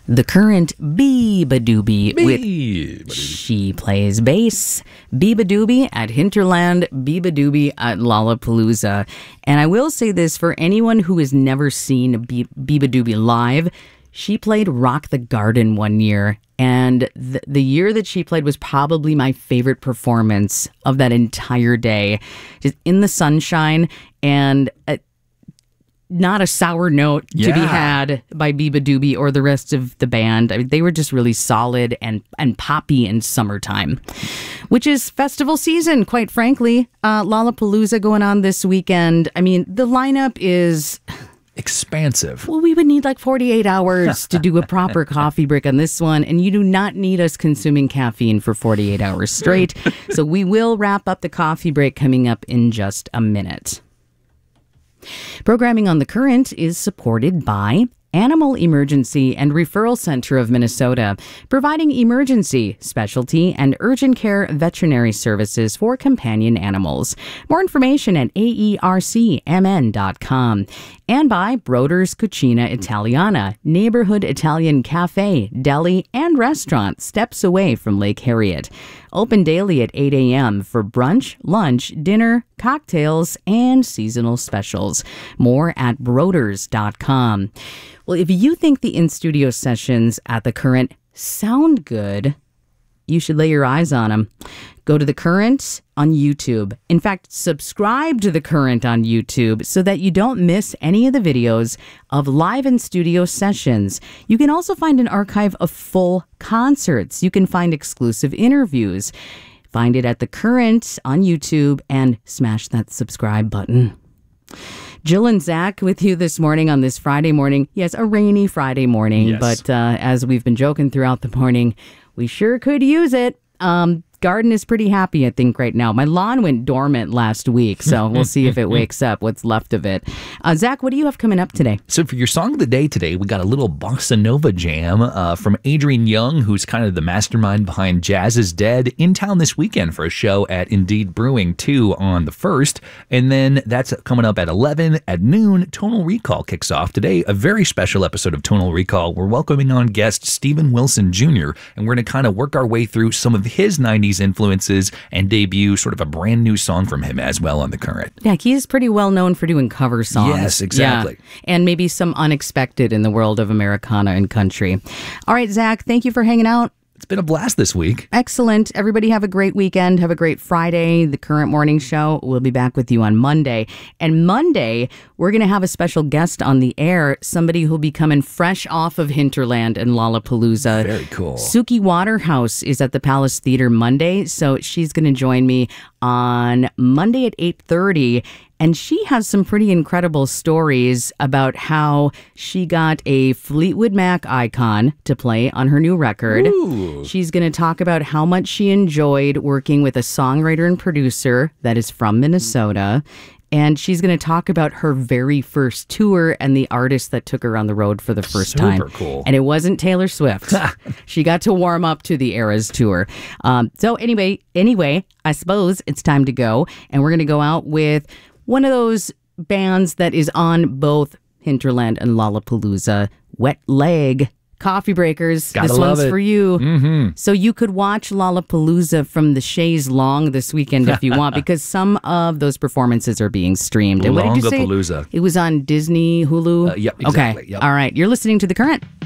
The Current Beabadoobee with She Plays Bass. Beabadoobee at Hinterland, Beabadoobee at Lollapalooza. And I will say this for anyone who has never seen Beabadoobee live, she played Rock the Garden one year. And the year that she played was probably my favorite performance of that entire day. Just in the sunshine and not a sour note to be had by Beabadoobee or the rest of the band. I mean, they were just really solid and poppy in summertime, which is festival season, quite frankly. Lollapalooza going on this weekend. I mean, the lineup is expansive. Well, we would need like 48 hours to do a proper coffee break on this one, and you do not need us consuming caffeine for 48 hours straight. So we will wrap up the coffee break coming up in just a minute. Programming on The Current is supported by Animal Emergency and Referral Center of Minnesota, providing emergency, specialty, and urgent care veterinary services for companion animals. More information at aercmn.com. And by Broder's Cucina Italiana, neighborhood Italian cafe, deli, and restaurant steps away from Lake Harriet. Open daily at 8 a.m. for brunch, lunch, dinner, cocktails, and seasonal specials. More at broders.com. Well, if you think the in-studio sessions at The Current sound good, you should lay your eyes on them. Go to The Current on YouTube. In fact, subscribe to The Current on YouTube so that you don't miss any of the videos of live in-studio sessions. You can also find an archive of full concerts. You can find exclusive interviews. Find it at The Current on YouTube and smash that subscribe button. Jill and Zach with you this morning on this Friday morning. Yes, a rainy Friday morning, but as we've been joking throughout the morning, we sure could use it. Garden is pretty happy, I think, right now. My lawn went dormant last week, so we'll see if it wakes up, what's left of it. Zach, what do you have coming up today? So for your Song of the Day today, we got a little bossa nova jam from Adrian Young, who's kind of the mastermind behind Jazz is Dead, in town this weekend for a show at Indeed Brewing 2 on the 1st. And then that's coming up at 11 at noon. Tonal Recall kicks off today, a very special episode of Tonal Recall. We're welcoming on guest Steven Wilson Jr., and we're going to kind of work our way through some of his 90s influences and debut sort of a brand new song from him as well on The Current. Yeah, he's pretty well known for doing cover songs. Yes, exactly. Yeah. And maybe some unexpected in the world of Americana and country. All right, Zach, thank you for hanging out. It's been a blast this week. Excellent. Everybody have a great weekend. Have a great Friday. The Current Morning Show. We'll be back with you on Monday. And Monday, we're going to have a special guest on the air, somebody who'll be coming fresh off of Hinterland and Lollapalooza. Very cool. Suki Waterhouse is at the Palace Theater Monday, so she's going to join me on Monday at 8:30. And she has some pretty incredible stories about how she got a Fleetwood Mac icon to play on her new record. Ooh. She's going to talk about how much she enjoyed working with a songwriter and producer that is from Minnesota. And she's going to talk about her very first tour and the artist that took her on the road for the first time. Super cool. And it wasn't Taylor Swift. She got to warm up to the Eras tour. So anyway, I suppose it's time to go. And we're going to go out with one of those bands that is on both Hinterland and Lollapalooza, Wet Leg. Coffee breakers. Gotta this love one's it. for you. Mm-hmm. So you could watch Lollapalooza from the chaise long this weekend if you want, because some of those performances are being streamed. And what did you say? Longapalooza. It was on Disney, Hulu? Yep, exactly. Okay. Yep. All right. You're listening to The Current.